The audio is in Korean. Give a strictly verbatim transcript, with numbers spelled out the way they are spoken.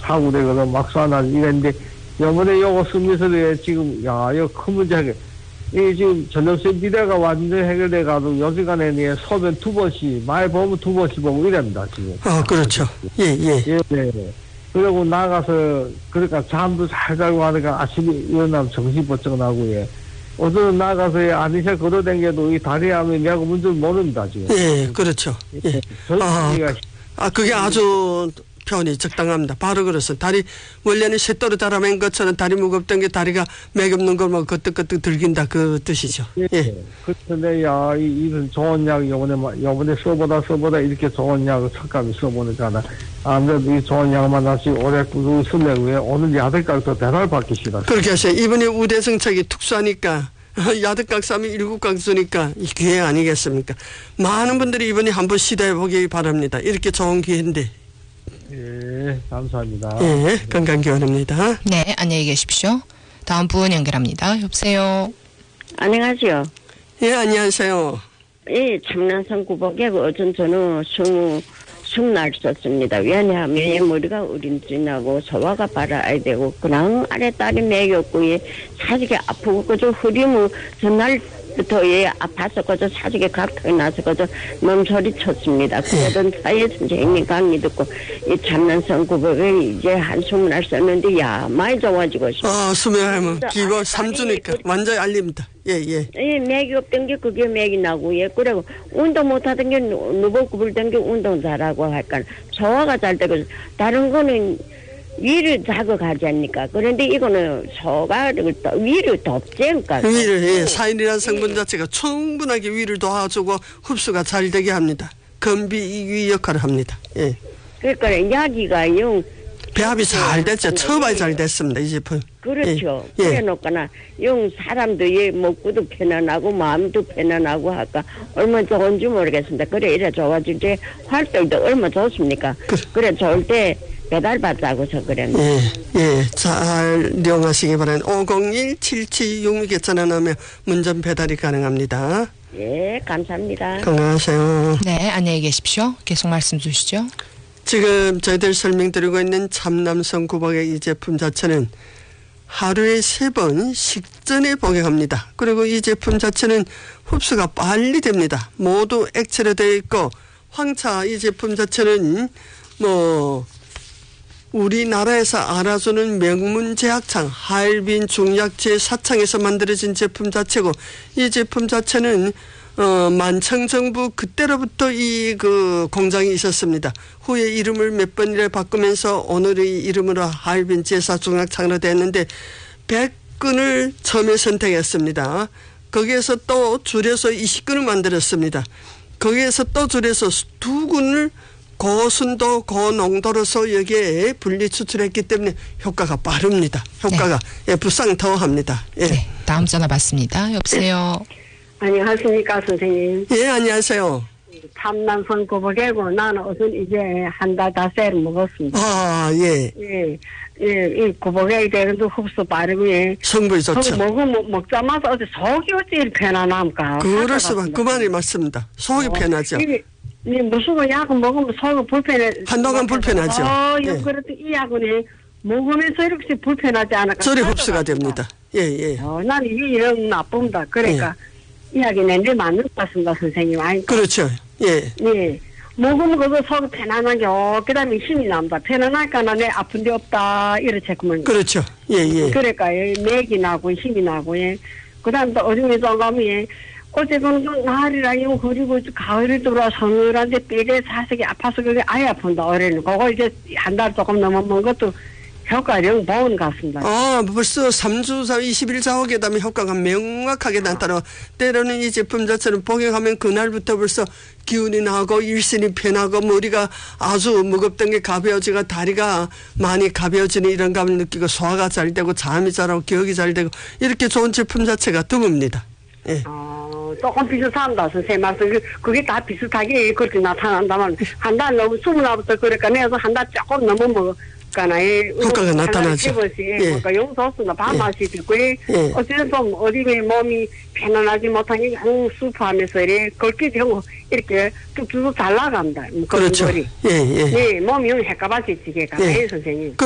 사고 되거든 막사나 이랬는데 이번에 요거 쓰면서 지금 야 이거 큰 문제가 이 지금 전력선 비대가 완전 해결돼 가도 여지간에 소변 두 번씩 많이 보면 두 번씩 보고 이랍니다 지금. 아 그렇죠. 예예. 예. 예, 네. 그리고 나가서 그러니까 잠도 잘 자고 하니까 아침에 일어나면 정신 번쩍 나고 예. 어제는 나가서 아니샤 걸어다녀도 이 다리 하면 내가 문제를 모릅니다 지금. 예, 그렇죠. 예. 아, 아 그게 아주 표현이 적당합니다. 바로 그렇습니다. 다리 원래는 쇳도로 달아맨 것처럼 다리 무겁던 게 다리가 맥없는 걸 뭐 그뜩그뜩 들긴다 그 뜻이죠. 예. 예. 그런데 야 이, 이런 좋은 약 요번에 요번에 써보다 써보다 이렇게 좋은 약을 착감이 써보니까는 아무래도 이 좋은 약만 다시 오래 꾸준히 쓰려고요. 오늘 야들각도 배달 받기 싫어. 그렇게 하세요. 이번에 우대승책이 특수하니까 야득각 싸면 일국각 쓰니까 이 기회 아니겠습니까? 많은 분들이 이번에 한번 시도해 보기 바랍니다. 이렇게 좋은 기회인데. 예, 감사합니다. 예, 건강 기원입니다. 네, 안녕히 계십시오. 다음 분 연결합니다. 여보세요. 안녕하세요. 예, 안녕하세요. 예, 참난성 구복이고 어쩐 저는 승, 승날 썼습니다. 왜냐하면 예, 머리가 어린지나고 소화가 빨아야 되고 그냥 아래 딸이 매겼고 예, 사직이 아프고 그저 흐리면 전날부터 예, 아파서 그저 사직이 각각이 나서 그저 몸소리 쳤습니다. 그러던 사이에 선생님이 강의 듣고 이 참난성 구복을 이제 한숨을 날 썼는데 야 많이 좋아지고 있어요. 아, 수명하면 기가 삼 주니까 완전히 알립니다. 예, 예. 예, 맥이 없던 게 그게 맥이 나고, 예, 그리고 운동 못 하던 게 누워 굽을던 게 운동 잘하고 할까. 소화가 잘 되고, 다른 거는 위를 자극하지 않습니까? 그런데 이거는 소화를 더, 위를 덮지니까. 위를, 예, 사인이라는 성분 자체가 충분하게 위를 도와주고 흡수가 잘 되게 합니다. 건비위 역할을 합니다. 예. 그러니까 야기가 영, 배합이 잘 됐죠. 처방이 잘 됐습니다. 이 제품. 그렇죠. 예. 예. 그래 놓거나 영 사람도 예 먹고도 편안하고 마음도 편안하고 할까 얼마나 좋은지 모르겠습니다. 그래 이래 좋아질 때 활동도 얼마나 좋습니까? 그래, 그래 좋을 때 배달 받자고서 그랬는데. 예, 예, 잘 이용하시기 바랍니다. 오공일 칠칠육육 개 전화하면 문전 배달이 가능합니다. 예, 감사합니다. 건강하세요. 네, 안녕히 계십시오. 계속 말씀 주시죠. 지금 저희들 설명드리고 있는 참남성 구복의 이 제품 자체는 하루에 세 번 식전에 복용합니다. 그리고 이 제품 자체는 흡수가 빨리 됩니다. 모두 액체로 되어 있고 황차 이 제품 자체는 뭐 우리나라에서 알아주는 명문제약창 하얼빈 중약제 사창에서 만들어진 제품 자체고 이 제품 자체는 어, 만청정부 그때로부터 이 그 공장이 있었습니다. 후에 이름을 몇 번이나 바꾸면서 오늘의 이름으로 하얼빈 제사중약창으로 됐는데 백 근을 처음에 선택했습니다. 거기에서 또 줄여서 이십 근을 만들었습니다. 거기에서 또 줄여서 두 근을 고순도 고농도로서 여기에 분리 추출했기 때문에 효과가 빠릅니다. 효과가 네. 예, 부상더합니다. 예. 네, 다음 전화 받습니다. 여보세요. 안녕하십니까 선생님. 예, 안녕하세요. 참난성 구복이고 나는 우선 이제 한 달 다세를 먹었습니다. 아, 예. 예, 예, 이 구복이 되는데 흡수 빠르고 예. 성분이 좋죠. 먹으면 먹자마자 어디 속이 어찌 편안함까. 그럴 수밖에 그 말이 맞습니다. 속이 어, 편하죠. 이, 이 무슨 약은 먹으면 속이 불편해. 한동안 불편하죠. 어, 예. 그래도 이 약은 먹으면서 이렇게 불편하지 않을까. 저리 흡수가 됩니다. 예, 예. 어, 난 이게 이런 나쁩니다. 그러니까. 예. 이야기는 늘 맞는 것 같습니다, 선생님. 아니, 그렇죠. 예. 예. 먹으면 그거 속 편안하게, 어, 그 다음에 힘이 납니다. 편안하니까 내 아픈 데 없다, 이렇게 하면. 그렇죠. 예, 예. 그러니까, 예, 맥이 나고, 힘이 나고, 예. 그 다음에 또 어중에 좀 가면, 예. 어제는 좀 날이라, 요, 그리고 가을이 들어와 서늘한데 뼈에 사색이 아파서 그게 아예 아픈다, 올해는. 그거 이제 한 달 조금 넘어먹은 것도 효과를 보는 것 같습니다. 아, 벌써 삼 주, 이십 일 자옥에 다음에 효과가 명확하게 나타나. 때로는 이 제품 자체는 복용하면 그날부터 벌써 기운이 나고 일신이 편하고 머리가 아주 무겁던 게 가벼워지고 다리가 많이 가벼워지는 이런 감을 느끼고 소화가 잘 되고 잠이 잘 오고 기억이 잘 되고 이렇게 좋은 제품 자체가 드뭅니다. 예. 어, 조금 비슷합니다, 선생님 말씀. 그게 다 비슷하게 그렇게 나타난다면 한 달 너무 스무 날부터 그러니까 내가 한 달 조금 넘어 먹어. 효과가 나타나죠. 예. 그러니까 용서없습니다. 밥맛이 들고 예. 어쨌든 좀 어디 몸이 편안하지 못하니 양 수프하면서 이렇게 걷기 되고 이렇게 뚝뚝 잘 나갑니다. 그렇죠. 예, 예. 네, 몸이 형 헷가박이 지게가. 예, 선생님.